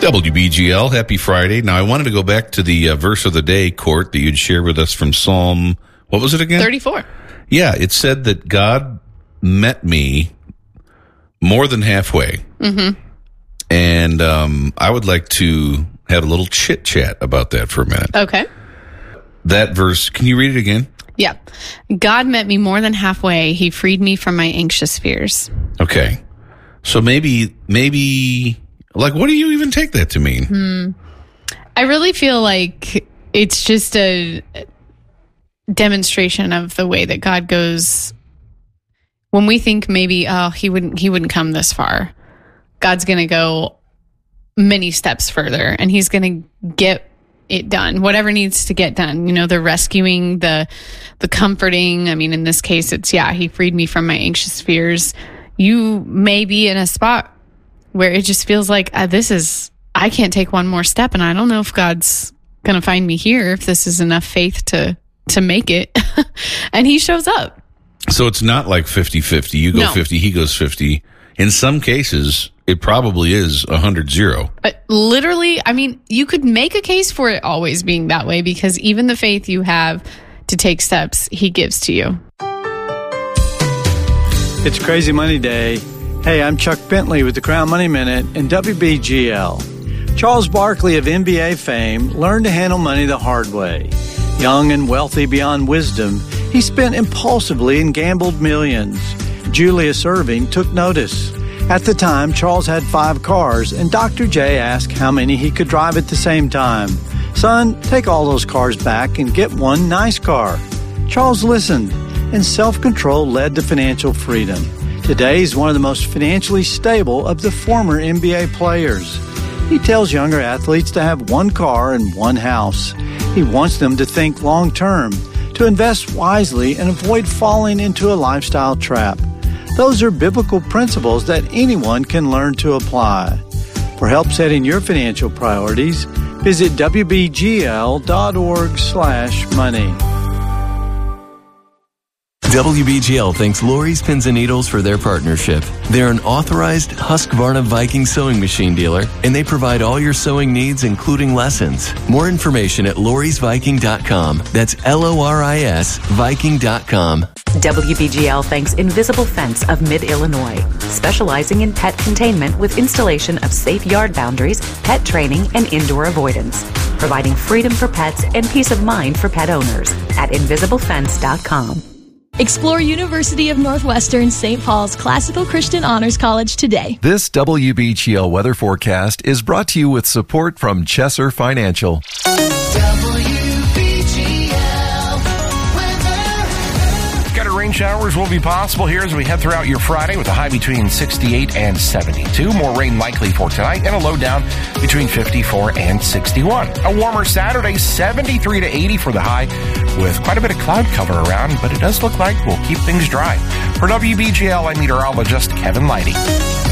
WBGL, happy Friday. Now, I wanted to go back to the verse of the day, Court, that you'd share with us from Psalm, what was it again? 34. Yeah, it said that God met me more than halfway. Mm-hmm. And I would like to have a little chit-chat about that for a minute. Okay. That verse, can you read it again? Yeah. God met me more than halfway. He freed me from my anxious fears. Okay. So maybe, like, what do you even take that to mean? I really feel like it's just a demonstration of the way that God goes. When we think maybe, he wouldn't come this far, God's going to go many steps further, and he's going to get it done, whatever needs to get done. You know, the rescuing, the comforting. I mean, in this case, it's, he freed me from my anxious fears. You may be in a spot where it just feels like I can't take one more step, and I don't know if God's going to find me here, if this is enough faith to make it. And he shows up. So it's not like 50-50. You go 50, he goes 50. In some cases, it probably is 100-0. Literally, I mean, you could make a case for it always being that way, because even the faith you have to take steps, he gives to you. It's Crazy Money Day. Hey, I'm Chuck Bentley with the Crown Money Minute and WBGL. Charles Barkley of NBA fame learned to handle money the hard way. Young and wealthy beyond wisdom, he spent impulsively and gambled millions. Julius Erving took notice. At the time, Charles had 5 cars, and Dr. J asked how many he could drive at the same time. Son, take all those cars back and get one nice car. Charles listened, and self-control led to financial freedom. Today, he's one of the most financially stable of the former NBA players. He tells younger athletes to have 1 car and 1 house. He wants them to think long-term, to invest wisely and avoid falling into a lifestyle trap. Those are biblical principles that anyone can learn to apply. For help setting your financial priorities, visit WBGL.org/money. WBGL thanks Lori's Pins and Needles for their partnership. They're an authorized Husqvarna Viking sewing machine dealer, and they provide all your sewing needs, including lessons. More information at lorisviking.com. That's LORIS Viking.com. WBGL thanks Invisible Fence of Mid-Illinois, specializing in pet containment with installation of safe yard boundaries, pet training, and indoor avoidance, providing freedom for pets and peace of mind for pet owners at invisiblefence.com. Explore University of Northwestern St. Paul's Classical Christian Honors College today. This WBGL weather forecast is brought to you with support from Chesser Financial. Rain showers will be possible here as we head throughout your Friday with a high between 68 and 72. More rain likely for tonight and a low down between 54 and 61. A warmer Saturday, 73 to 80 for the high with quite a bit of cloud cover around, but it does look like we'll keep things dry. For WBGL, I'm meteorologist Kevin Leidy.